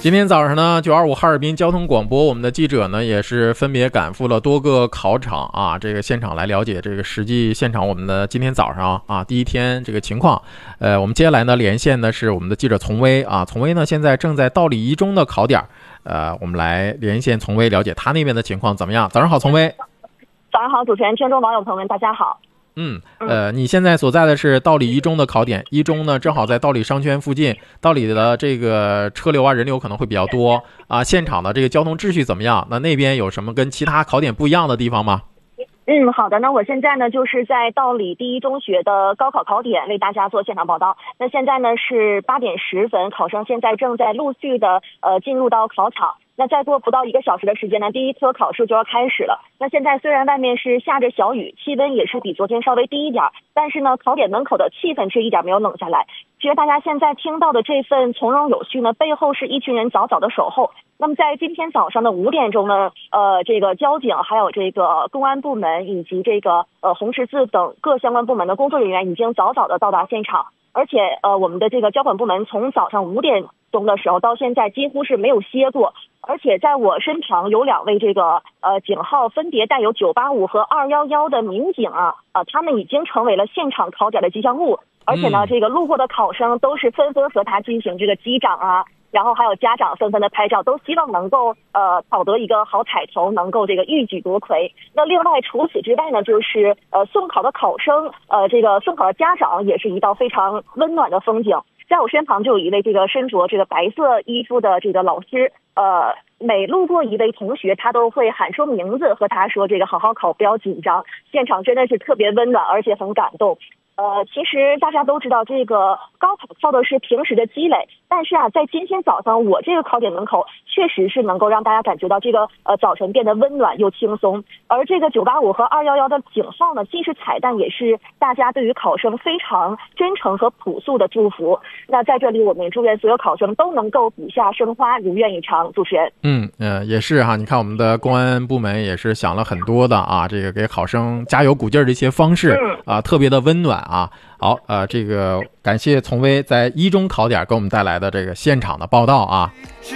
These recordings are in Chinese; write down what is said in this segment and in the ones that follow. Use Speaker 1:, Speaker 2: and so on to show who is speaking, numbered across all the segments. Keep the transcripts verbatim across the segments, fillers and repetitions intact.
Speaker 1: 今天早上呢，九二五哈尔滨交通广播，我们的记者呢也是分别赶赴了多个考场啊，这个现场来了解这个实际现场我们的今天早上啊第一天这个情况。呃，我们接下来呢连线的是我们的记者丛威啊，丛威呢现在正在道里一中的考点，呃，我们来连线丛威了解他那边的情况怎么样。早上好，丛威。
Speaker 2: 早上好，主持人、听众网友朋友们，大家好。
Speaker 1: 嗯，呃，你现在所在的是道里一中的考点，一中呢正好在道里商圈附近，道里的这个车流啊人流可能会比较多啊，现场的这个交通秩序怎么样？那那边有什么跟其他考点不一样的地方吗？
Speaker 2: 嗯，好的。那我现在呢就是在道里第一中学的高考考点为大家做现场报道。那现在呢是八点十分，考生现在正在陆续的呃进入到考场。那再过不到一个小时的时间呢，第一科考试就要开始了。那现在虽然外面是下着小雨，气温也是比昨天稍微低一点，但是呢，考点门口的气氛却一点没有冷下来。其实大家现在听到的这份从容有序呢，背后是一群人早早的守候。那么在今天早上的五点钟呢，呃，这个交警还有这个公安部门以及这个呃红十字等各相关部门的工作人员已经早早的到达现场。而且呃，我们的这个交管部门从早上五点钟的时候到现在几乎是没有歇过。而且在我身旁有两位这个呃警号分别带有九八五和二一一的民警啊，呃，他们已经成为了现场考点的吉祥物。而且呢，这个路过的考生都是纷纷和他进行这个击掌啊，然后还有家长纷纷的拍照，都希望能够呃讨得一个好彩头，能够这个一举夺魁。那另外除此之外呢，就是呃送考的考生，呃这个送考的家长也是一道非常温暖的风景。在我身旁就有一位这个身着这个白色衣服的这个老师，呃，每路过一位同学，他都会喊出名字，和他说这个好好考，不要紧张。现场真的是特别温暖，而且很感动。呃，其实大家都知道，这个高考靠的是平时的积累，但是啊，在今天早上我这个考点门口，确实是能够让大家感觉到这个呃早晨变得温暖又轻松。而这个九八五和二一一的警号呢，既是彩蛋，也是大家对于考生非常真诚和朴素的祝福。那在这里，我们祝愿所有考生都能够笔下生花，如愿以偿。主持人，
Speaker 1: 嗯呃，也是哈，你看我们的公安部门也是想了很多的啊，这个给考生加油鼓劲儿的一些方式啊，特别的温暖啊。好，呃，这个感谢丛威在一中考点给我们带来的这个现场的报道啊。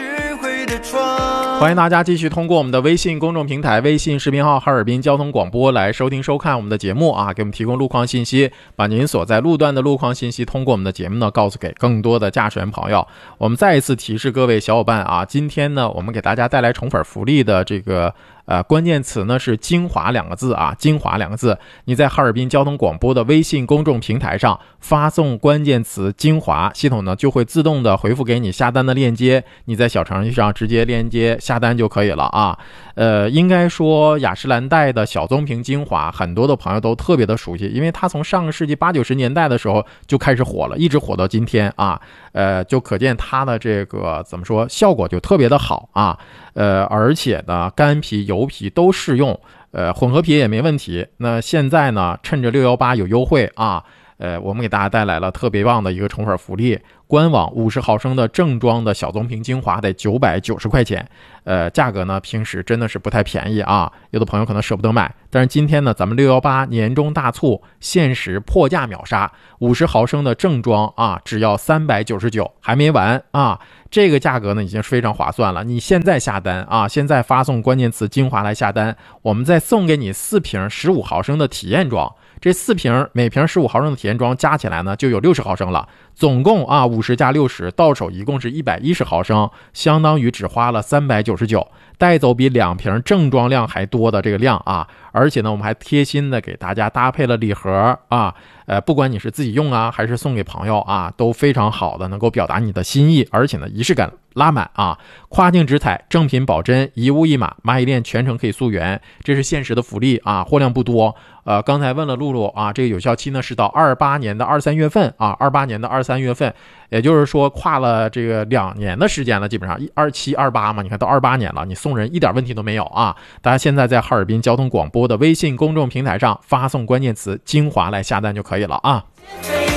Speaker 1: 欢迎大家继续通过我们的微信公众平台、微信视频号哈尔滨交通广播来收听收看我们的节目啊，给我们提供路况信息，把您所在路段的路况信息通过我们的节目呢告诉给更多的驾驶员朋友。我们再一次提示各位小伙伴啊，今天呢我们给大家带来宠粉福利的这个呃，关键词呢是精华两个字啊，精华两个字。你在哈尔滨交通广播的微信公众平台上发送关键词精华，系统呢就会自动的回复给你下单的链接，你在小程序上直接链接下单就可以了啊。呃，应该说雅诗兰黛的小棕瓶精华，很多的朋友都特别的熟悉，因为它从上个世纪八九十年代的时候就开始火了，一直火到今天啊。呃，就可见它的这个怎么说，效果就特别的好啊。呃，而且呢，干皮、油皮都适用，呃，混合皮也没问题。那现在呢，趁着六一八有优惠啊，呃，我们给大家带来了特别棒的一个宠粉福利。官网五十毫升的正装的小棕瓶精华得九百九十块钱，呃，价格呢平时真的是不太便宜啊，有的朋友可能舍不得买。但是今天呢，咱们六一八年中大促，限时破价秒杀，五十毫升的正装啊，只要三百九十九，还没完啊！这个价格呢已经是非常划算了。你现在下单啊，现在发送关键词精华来下单，我们再送给你四瓶十五毫升的体验装。这四瓶每瓶十五毫升的体验装加起来呢就有六十毫升了，总共啊五十加六十到手一共是一百一十毫升，相当于只花了三百九十九，带走比两瓶正装量还多的这个量啊。而且呢我们还贴心的给大家搭配了礼盒啊，呃不管你是自己用啊还是送给朋友啊，都非常好的能够表达你的心意，而且呢仪式感拉满啊。跨境直采，正品保真，一物一码，蚂蚁链全程可以溯源，这是限时的福利啊，货量不多。呃，刚才问了露露啊，这个有效期呢是到二八年的二三月份啊，二八年的二三月份，也就是说跨了这个两年的时间了，基本上二七二八嘛，你看到二八年了，你送人一点问题都没有啊。大家现在在哈尔滨交通广播的微信公众平台上发送关键词精华来下单就可以了啊。